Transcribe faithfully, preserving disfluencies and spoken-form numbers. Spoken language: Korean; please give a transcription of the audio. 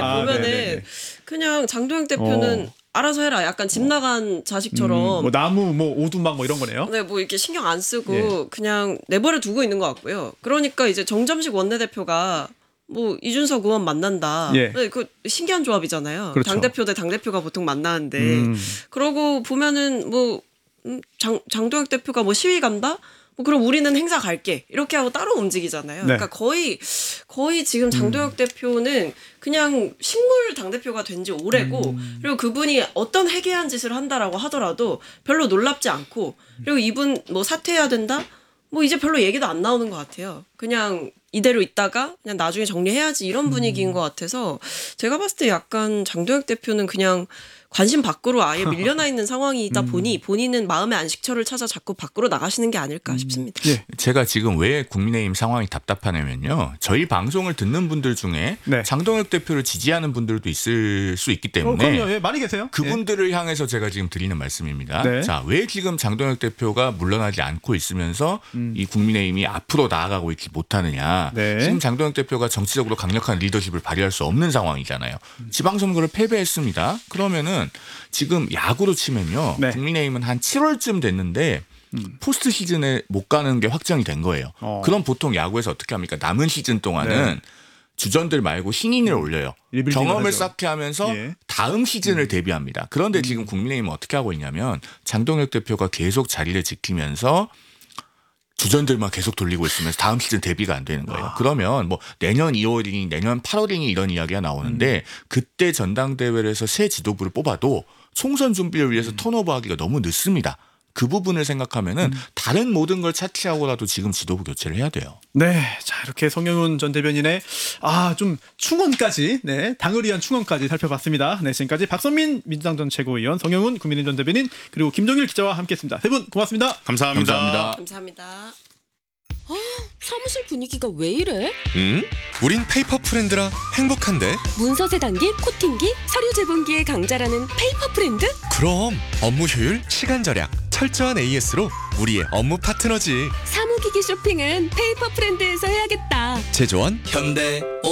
아, 보면은 네네네. 그냥 장도영 대표는 어. 알아서 해라. 약간 집 나간 자식처럼. 음, 뭐 나무, 뭐 오두막 뭐 이런 거네요. 네, 뭐 이렇게 신경 안 쓰고 예. 그냥 내버려 두고 있는 것 같고요. 그러니까 이제 정점식 원내대표가 뭐 이준석 의원 만난다. 예. 네, 그 신기한 조합이잖아요. 그렇죠. 당 대표 대 당 대표가 보통 만나는데 음. 그러고 보면은 뭐 음, 장 장도영 대표가 뭐 시위 간다. 뭐 그럼 우리는 행사 갈게 이렇게 하고 따로 움직이잖아요. 네. 그러니까 거의 거의 지금 장도영 음. 대표는 그냥 식물 당 대표가 된 지 오래고 음. 그리고 그분이 어떤 해괴한 짓을 한다라고 하더라도 별로 놀랍지 않고 그리고 이분 뭐 사퇴해야 된다. 뭐 이제 별로 얘기도 안 나오는 것 같아요. 그냥 이대로 있다가 그냥 나중에 정리해야지 이런 분위기인 것 같아서 제가 봤을 때 약간 장도영 대표는 그냥 관심 밖으로 아예 밀려나 있는 상황이다 보니 본인은 마음의 안식처를 찾아 자꾸 밖으로 나가시는 게 아닐까 싶습니다. 예. 제가 지금 왜 국민의힘 상황이 답답하냐면요. 저희 방송을 듣는 분들 중에 네. 장동혁 대표를 지지하는 분들도 있을 수 있기 어, 때문에 그럼요. 예, 많이 계세요. 그분들을 향해서 제가 지금 드리는 말씀입니다. 네. 자, 왜 지금 장동혁 대표가 물러나지 않고 있으면서 음. 이 국민의힘이 앞으로 나아가고 있지 못하느냐. 네. 지금 장동혁 대표가 정치적으로 강력한 리더십을 발휘할 수 없는 상황이잖아요. 지방선거를 패배했습니다. 그러면은 지금 야구로 치면요. 네. 국민의힘은 한 칠월쯤 됐는데 음. 포스트 시즌에 못 가는 게 확정이 된 거예요. 어. 그럼 보통 야구에서 어떻게 합니까? 남은 시즌 동안은 네. 주전들 말고 신인을 올려요. 리빌딩을 경험을 하죠. 쌓게 하면서 예. 다음 시즌을 대비합니다. 그런데 지금 국민의힘은 어떻게 하고 있냐면 장동혁 대표가 계속 자리를 지키면서 주전들만 계속 돌리고 있으면서 다음 시즌 대비가 안 되는 거예요. 아. 그러면 뭐 내년 이월이니 내년 팔월이니 이런 이야기가 나오는데 음. 그때 전당대회를 해서 새 지도부를 뽑아도 총선 준비를 위해서 음. 턴오버하기가 너무 늦습니다. 그 부분을 생각하면은 다른 모든 걸 차치하고라도 지금 지도부 교체를 해야 돼요. 네, 자 이렇게 성영훈 전 대변인의 아 좀 충언까지, 네 당을 위한 충언까지 살펴봤습니다. 네, 지금까지 박선민 민주당 전 최고위원, 성영훈 국민의힘 전 대변인 그리고 김종일 기자와 함께했습니다. 세 분 고맙습니다. 감사합니다. 감사합니다. 감사합니다. 사무실 분위기가 왜 이래? 음? 우린 페이퍼 프렌드라 행복한데? 문서 세단기, 코팅기, 서류 제본기의 강자라는 페이퍼 프렌드? 그럼 업무 효율, 시간 절약, 철저한 에이에스로 우리의 업무 파트너지. 사무기기 쇼핑은 페이퍼 프렌드에서 해야겠다. 제조원 현대